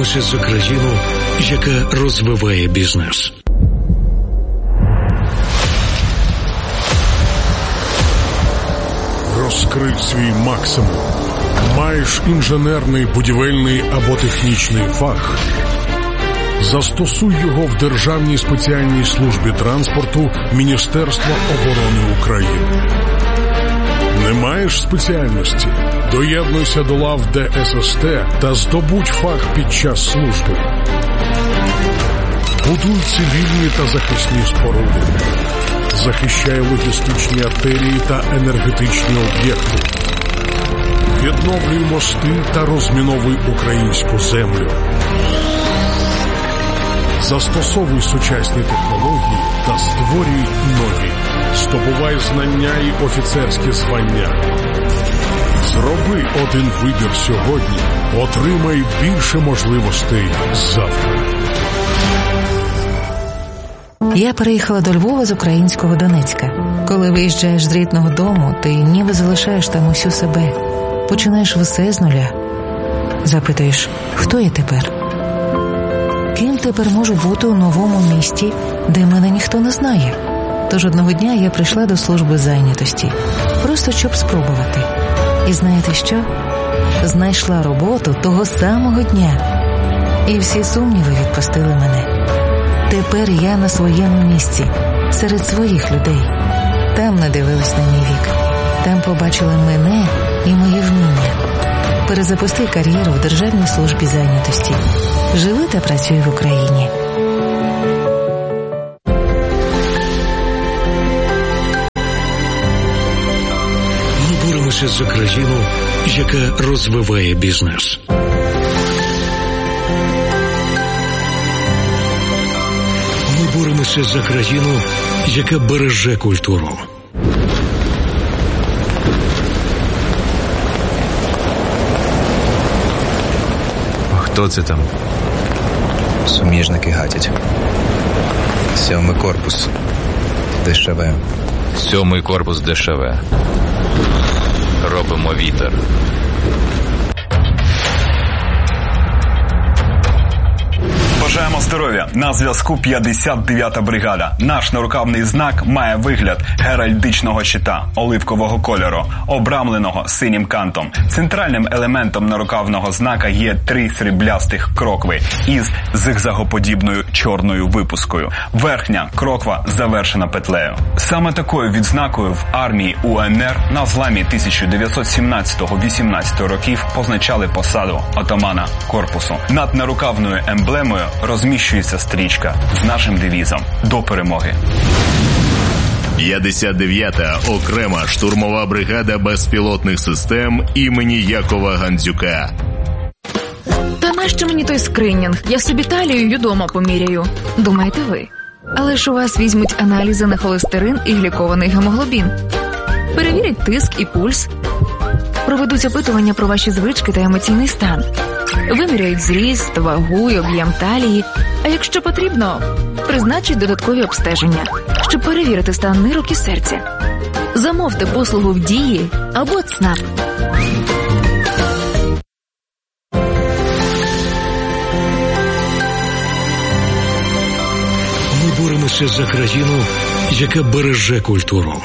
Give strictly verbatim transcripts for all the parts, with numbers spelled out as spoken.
боремося за країну, яка розвиває бізнес. Розкрив свій максимум. Маєш інженерний, будівельний або технічний фах? Застосуй його в Державній спеціальній службі транспорту Міністерства оборони України. Не маєш спеціальності? Доєднуйся до лав Де Ес Ес Те та здобудь фах під час служби. Будуй цивільні та захисні споруди. Захищай логістичні артерії та енергетичні об'єкти. Відновлюй мости та розміновуй українську землю. Застосовуй сучасні технології та створюй нові. Здобувай знання і офіцерські звання. Зроби один вибір сьогодні. Отримай більше можливостей завтра. Я переїхала до Львова з українського Донецька. Коли виїжджаєш з рідного дому, ти ніби залишаєш там усю себе. Починаєш все з нуля. Запитуєш, хто я тепер? Ким тепер можу бути у новому місті, де мене ніхто не знає? Тож одного дня я прийшла до служби зайнятості. Просто щоб спробувати. І знаєте що? Знайшла роботу того самого дня. І всі сумніви відпустили мене. Тепер я на своєму місці, серед своїх людей. Там не дивились на мій вік. Там побачили мене і мої вміння. Перезапусти кар'єру в Державній службі зайнятості. Живи та працюй в Україні. Ми боремося за країну, яка розвиває бізнес. Ми боремося за країну, яка береже культуру. Хто це там? Суміжники гатять. Сьомий корпус. ДШВ. Сьомий корпус ДШВ. Робимо вітер. Бажаємо здоров'я! На зв'язку п'ятдесят дев'ята бригада. Наш нарукавний знак має вигляд геральдичного щита оливкового кольору, обрамленого синім кантом. Центральним елементом нарукавного знака є три сріблястих крокви із зигзагоподібною чорною випускою. Верхня кроква завершена петлею. Саме такою відзнакою в армії У Ен Ер на зламі тисяча дев'ятсот сімнадцятого - вісімнадцятого років позначали посаду отамана корпусу. Над нарукавною емблемою розміщується стрічка з нашим девізом «До перемоги». п'ятдесят дев'ята окрема штурмова бригада безпілотних систем імені Якова Гандзюка. Та нащо мені той скринінг? Я собі талію й удома поміряю. Думаєте ви? Але ж у вас візьмуть аналізи на холестерин і глікований гемоглобін. Перевірять тиск і пульс. Проведуть опитування про ваші звички та емоційний стан. Виміряють зріст, вагу й об'єм талії, а якщо потрібно, призначать додаткові обстеження, щоб перевірити стан нирок і серця. Замовте послугу в Дії або ЦНАП. Ми боремося за країну, яка береже культуру.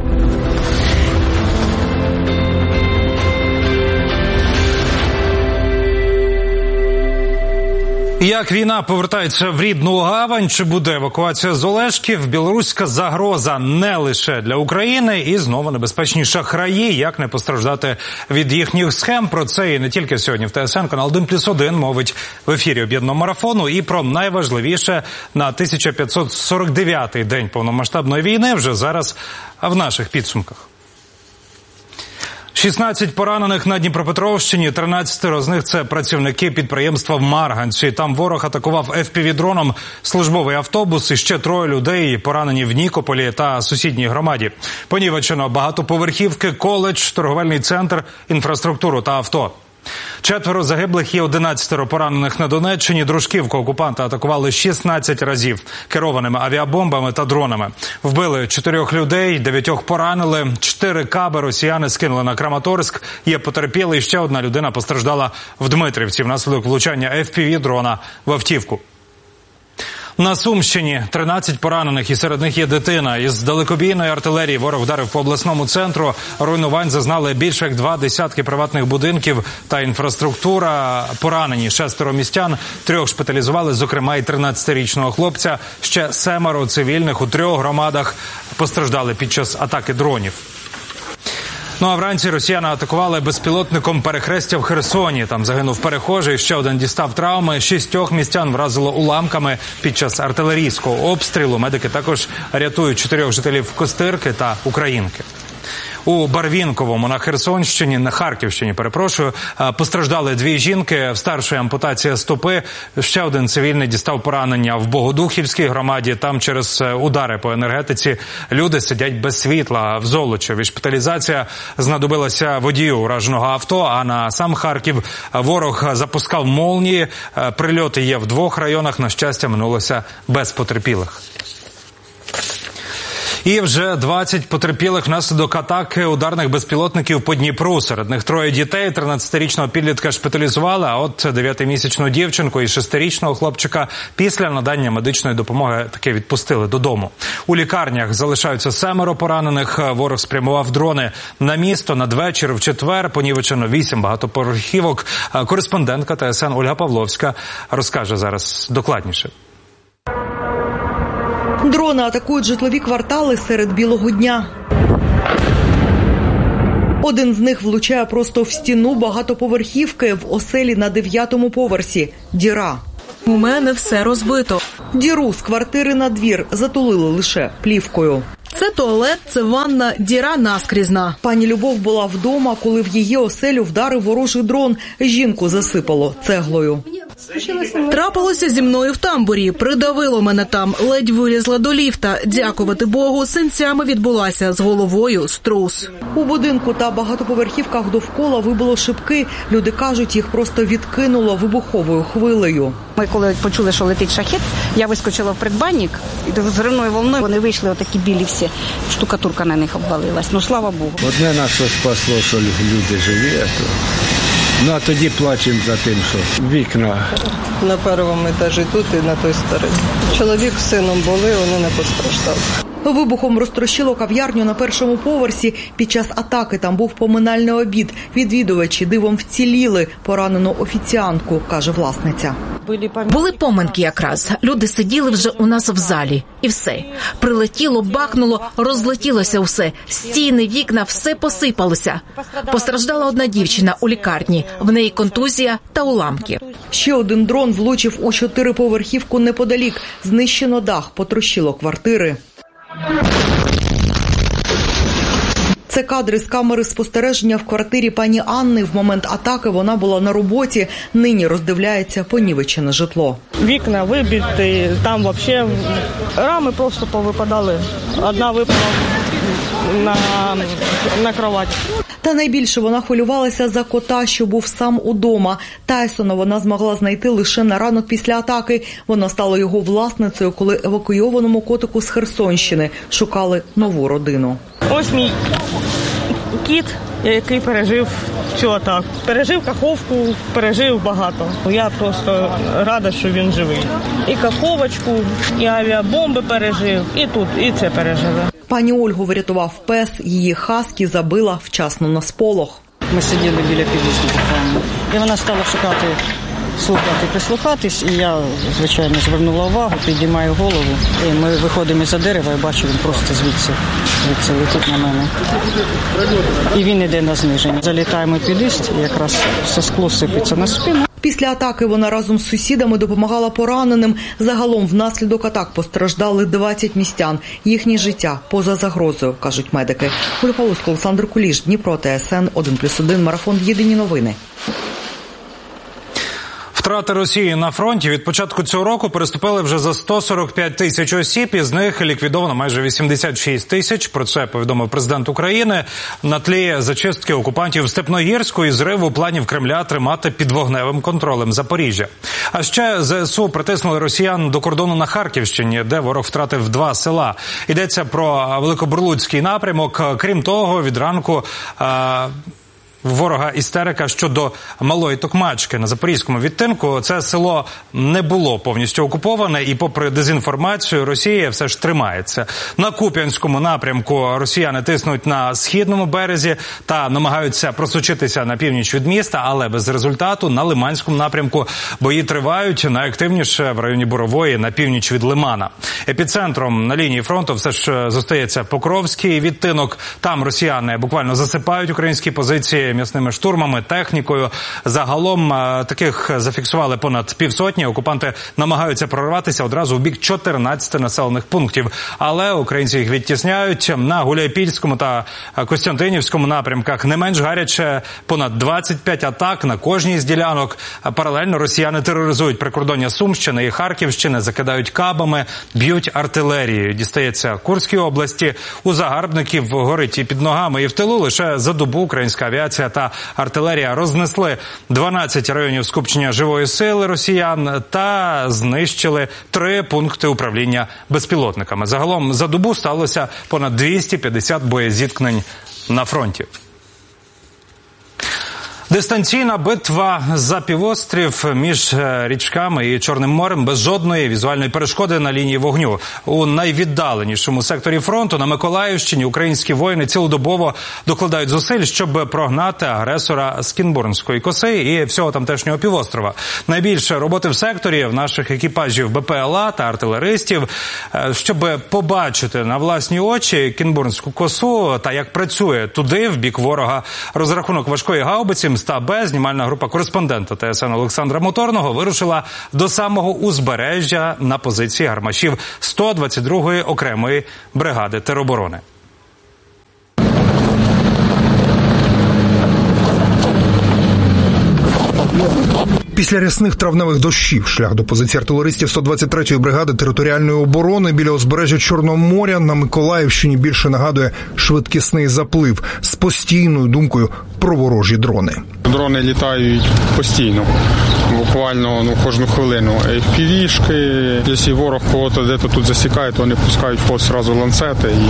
Як війна повертається в рідну гавань, чи буде евакуація з Олешків, білоруська загроза не лише для України і знову небезпечні шахраї, як не постраждати від їхніх схем. Про це і не тільки сьогодні в Те Ес Ен. Канал один плюс один мовить в ефірі об'єднаного марафону і про найважливіше на тисяча п'ятсот сорок дев'ятий день повномасштабної війни вже зараз в наших підсумках. шістнадцять поранених на Дніпропетровщині, тринадцять з них – це працівники підприємства в Марганці. Там ворог атакував еф пі ві-дроном службовий автобус і ще троє людей поранені в Нікополі та сусідній громаді. Понівечено багатоповерхівки, коледж, торговельний центр, інфраструктуру та авто. Четверо загиблих і одинадцятеро поранених на Донеччині. Дружківку окупанта атакували шістнадцять разів керованими авіабомбами та дронами. Вбили чотирьох людей, дев'ятьох поранили. Чотири каби росіяни скинули на Краматорськ. Є потерпілий, ще одна людина постраждала в Дмитрівці внаслідок влучання еф пі ві-дрона в автівку. На Сумщині тринадцять поранених, і серед них є дитина. Із далекобійної артилерії ворог вдарив по обласному центру. Руйнувань зазнали більше як два десятки приватних будинків та інфраструктура. Поранені шестеро містян, трьох шпиталізували, зокрема і тринадцятирічного хлопця. Ще семеро цивільних у трьох громадах постраждали під час атаки дронів. Ну а вранці росіяни атакували безпілотником перехрестя в Херсоні. Там загинув перехожий, ще один дістав травми. Шістьох містян вразило уламками під час артилерійського обстрілу. Медики також рятують чотирьох жителів Костирки та Українки. У Барвінковому на Херсонщині, на Харківщині, перепрошую, постраждали дві жінки, в старшої ампутація стопи. Ще один цивільний дістав поранення в Богодухівській громаді. Там через удари по енергетиці люди сидять без світла в Золочеві. Шпиталізація знадобилася водію ураженого авто, а на сам Харків ворог запускав молнії. Прильоти є в двох районах, на щастя, минулося без потерпілих. І вже двадцять потерпілих внаслідок атаки ударних безпілотників по Дніпру. Серед них троє дітей, тринадцятирічного підлітка шпиталізували, а от дев'ятимісячну дівчинку і шестирічного хлопчика після надання медичної допомоги таки відпустили додому. У лікарнях залишаються семеро поранених. Ворог спрямував дрони на місто. Надвечір в четвер понівечено вісім багатоповерхівок. Кореспондентка Т С Н Ольга Павловська розкаже зараз докладніше. Дрони атакують житлові квартали серед білого дня. Один з них влучає просто в стіну багатоповерхівки в оселі на дев'ятому поверсі. Діра. У мене все розбито. Діру з квартири на двір затулили лише плівкою. Це туалет, це ванна, діра наскрізна. Пані Любов була вдома, коли в її оселю вдарив ворожий дрон. Жінку засипало цеглою. Трапилося зі мною в тамбурі. Придавило мене там. Ледь вилізла до ліфта. Дякувати Богу, синцями відбулася. З головою струс. У будинку та багатоповерхівках довкола вибило шибки. Люди кажуть, їх просто відкинуло вибуховою хвилею. Ми коли почули, що летить шахет, я вискочила в предбанник, і зривною волною вони вийшли, отакі білі всі. Штукатурка на них обвалилась. Ну, слава Богу. Одне нас спасло, що люди живі, а то... Ну, а тоді плачемо за тим, що вікна. На першому етажі тут і на той стороні. Чоловік з сином були, вони не постраждали. Вибухом розтрощило кав'ярню на першому поверсі. Під час атаки там був поминальний обід. Відвідувачі дивом вціліли. Поранену офіціантку, каже власниця. Були поминки якраз. Люди сиділи вже у нас в залі. І все. Прилетіло, бахнуло, розлетілося все. Стіни, вікна, все посипалося. Постраждала одна дівчина у лікарні. В неї контузія та уламки. Ще один дрон влучив у чотириповерхівку неподалік. Знищено дах, потрощило квартири. Це кадри з камери спостереження в квартирі пані Анни. В момент атаки вона була на роботі. Нині роздивляється понівечене житло. Вікна вибиті, там взагалі рами просто повипадали. Одна випала на, на кровать. Та найбільше вона хвилювалася за кота, що був сам удома. Тайсона вона змогла знайти лише на ранок після атаки. Вона стала його власницею, коли евакуйованому котику з Херсонщини шукали нову родину. Ось мій кіт, який пережив цю атаку. Пережив каховку, пережив багато. Я просто рада, що він живий. І каховочку, і авіабомби пережив, і тут, і це переживе. Пані Ольгу врятував пес, її хаскі забила вчасно на сполох. Ми сиділи біля під'їзду, і вона стала шукати, слухати, прислухатись, і я, звичайно, звернула увагу, підіймаю голову, і ми виходимо із-за дерева, і бачу, він просто звідси, звідси летить на мене. І він іде на зниження. Залітаємо в під'їзд, і якраз все скло сипеться на спину. Після атаки вона разом з сусідами допомагала пораненим. Загалом внаслідок атак постраждали двадцять містян. Їхнє життя поза загрозою, кажуть медики. Ольга Павловська, Олександр Куліш, Дніпро, Т С Н, один плюс один, марафон, єдині новини. Втрати Росії на фронті від початку цього року переступили вже за сто сорок п'ять тисяч осіб, із них ліквідовано майже вісімдесят шість тисяч. Про це повідомив президент України на тлі зачистки окупантів Степногірську і зриву планів Кремля тримати під вогневим контролем Запоріжжя. А ще ЗСУ притиснули росіян до кордону на Харківщині, де ворог втратив два села. Йдеться про Великобурлуцький напрямок. Крім того, від ранку а, ворога істерика щодо Малої Токмачки на Запорізькому відтинку. Це село не було повністю окуповане і попри дезінформацію Росія все ж тримається. На Куп'янському напрямку росіяни тиснуть на східному березі та намагаються просочитися на північ від міста, але без результату. На Лиманському напрямку бої тривають, найактивніше в районі Борової на північ від Лимана. Епіцентром на лінії фронту все ж зостається Покровський відтинок. Там росіяни буквально засипають українські позиції м'ясними штурмами, технікою. Загалом таких зафіксували понад півсотні. Окупанти намагаються прорватися одразу в бік чотирнадцяти населених пунктів. Але українці їх відтісняють. На Гуляйпільському та Костянтинівському напрямках не менш гаряче, понад двадцять п'ять атак на кожній з ділянок. Паралельно росіяни тероризують прикордоння Сумщини і Харківщини, закидають кабами, б'ють артилерією. Дістається Курській області. У загарбників горить і під ногами, і в тилу. Лише за добу українська авіація та артилерія рознесли дванадцять районів скупчення живої сили росіян та знищили три пункти управління безпілотниками. Загалом за добу сталося понад двісті п'ятдесят боєзіткнень на фронті. Дистанційна битва за півострів між річками і Чорним морем без жодної візуальної перешкоди на лінії вогню. У найвіддаленішому секторі фронту на Миколаївщині українські воїни цілодобово докладають зусиль, щоб прогнати агресора з Кінбурнської коси і всього тамтешнього півострова. Найбільше роботи в секторі в наших екіпажів БПЛА та артилеристів, щоб побачити на власні очі Кінбурнську косу та як працює туди, в бік ворога, розрахунок важкої гаубиці Ста Б, знімальна група кореспондента ТСН Олександра Моторного вирушила до самого узбережжя на позиції гармашів сто двадцять другої окремої бригади тероборони. Після рясних травневих дощів шлях до позиції артилеристів сто двадцять третьої бригади територіальної оборони біля узбережжя Чорного моря на Миколаївщині більше нагадує швидкісний заплив з постійною думкою про ворожі дрони. Дрони літають постійно, буквально ну, кожну хвилину. Півішки, якщо ворог кого-то де-то тут засікає, то вони пускають в ход одразу ланцети і,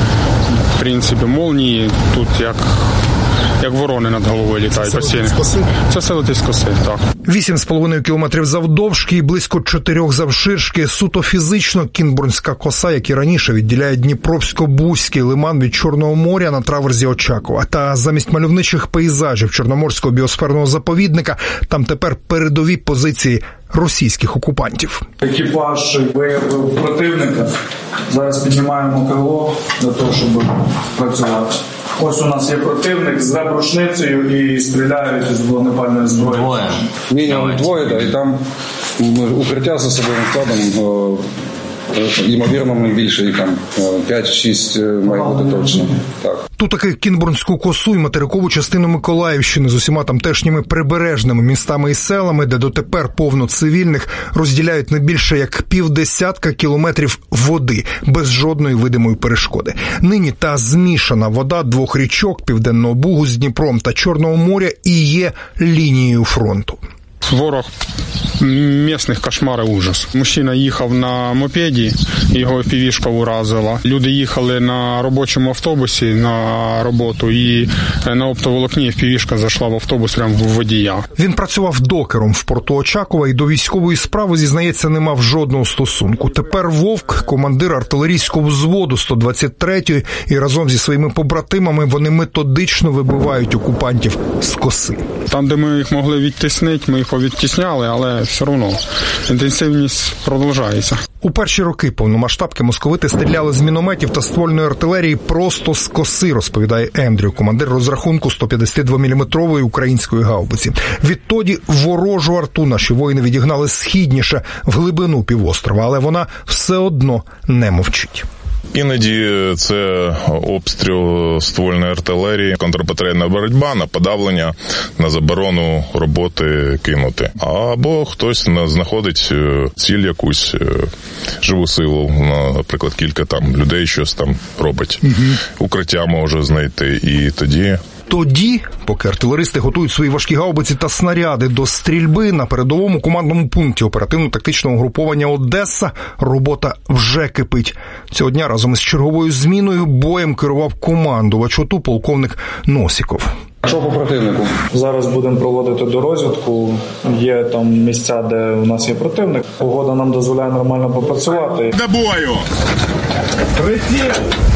в принципі, молнії тут як... як ворони над головою літають постійно. Це все летить з коси, так. Вісім з половиною кілометрів завдовжки і близько чотирьох завширшки. Суто фізично Кінбурнська коса, як і раніше, відділяє Дніпровсько-Бузький лиман від Чорного моря на траверзі Очакова. Та замість мальовничих пейзажів Чорноморського біосферного заповідника там тепер передові позиції російських окупантів. Екіпаж виявив противника. Зараз піднімаємо крило для того, щоб працювати. Ось у нас є противник з ребрушницею і стріляють із вогнепальної зброї. Двоє. Мінімум двоє, да, і там укриття за собою складом, ймовірно, більше, і там п'ять-шість має бути точно. Так. Тут таки Кінбурнську косу і материкову частину Миколаївщини з усіма тамтешніми прибережними містами і селами, де дотепер повно цивільних, розділяють не більше як півдесятка кілометрів води, без жодної видимої перешкоди. Нині та змішана вода двох річок Південного Бугу з Дніпром та Чорного моря і є лінією фронту. Ворог місних кошмар і ужас. Мужчина їхав на мопеді, його півішка уразила. Люди їхали на робочому автобусі на роботу і на оптоволокні півішка зайшла в автобус прямо в водія. Він працював докером в порту Очакова і до військової справи, зізнається, не мав жодного стосунку. Тепер Вовк – командир артилерійського взводу сто двадцять третьої, і разом зі своїми побратимами вони методично вибивають окупантів з коси. Там, де ми їх могли відтіснити, ми їх відтісняли, але все одно інтенсивність продовжується. У перші роки повномасштабки московити стріляли з мінометів та ствольної артилерії просто з коси, розповідає Ендрю, командир розрахунку сто п'ятдесят два міліметрової української гаубиці. Відтоді ворожу арту наші воїни відігнали східніше, в глибину півострова, але вона все одно не мовчить. Іноді це обстріл ствольної артилерії, контрбатарейна боротьба, на подавлення, на заборону роботи кинути. Або хтось знаходить ціль якусь, живу силу, наприклад, кілька там людей щось там робить. Угу. Укриття може знайти, і тоді... Тоді, поки артилеристи готують свої важкі гаубиці та снаряди до стрільби, на передовому командному пункті оперативно-тактичного угруповання «Одеса» робота вже кипить. Цього дня разом із черговою зміною боєм керував командувач ОТУ полковник Носіков. Що по противнику? Зараз будемо проводити дорозвідку. Є там місця, де у нас є противник. Погода нам дозволяє нормально попрацювати. До бою! Приціл!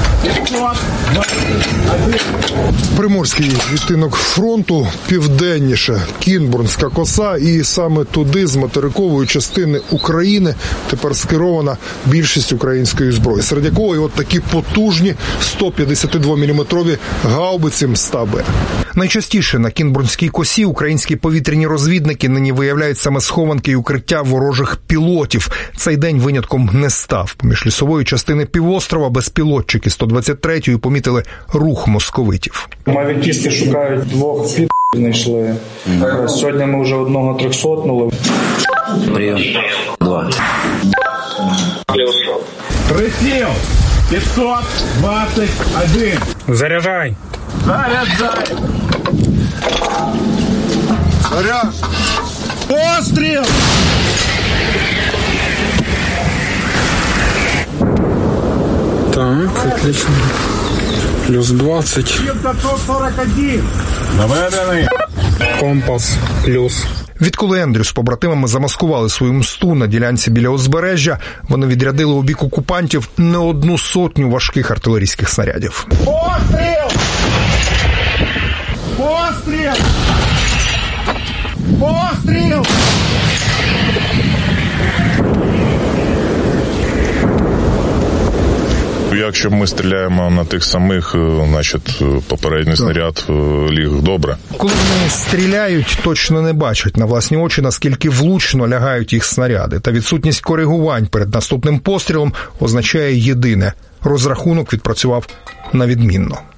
Приморський відтинок фронту, південніше Кінбурнська коса, і саме туди з материкової частини України тепер скерована більшість української зброї, серед якої от такі потужні сто п'ятдесят два міліметрові гаубиці М сто Б. Найчастіше на Кінбурнській косі українські повітряні розвідники нині виявляють саме схованки і укриття ворожих пілотів. Цей день винятком не став. Поміж лісової частини півострова безпілотчики сто двадцять третьої помітили рух московитів. Мавікісти шукають двох під знайшли. Сьогодні ми вже одного трьохсотнули. Прийом. Два. Приціл! пятьсот двадцать один. Заряджай! Заряджай! Заряд! Постріл! Так, отлично. Плюс двадцать. пятьсот сорок один. Наведений. Компас. Плюс. Відколи Ендрю з побратимами замаскували свою мсту на ділянці біля узбережжя, вони відрядили у бік окупантів не одну сотню важких артилерійських снарядів. Постріл! Постріл! Постріл! Якщо ми стріляємо на тих самих, значить, попередній снаряд ліг добре. Коли вони стріляють, точно не бачать на власні очі, наскільки влучно лягають їх снаряди. Та відсутність коригувань перед наступним пострілом означає єдине – розрахунок відпрацював на відмінно.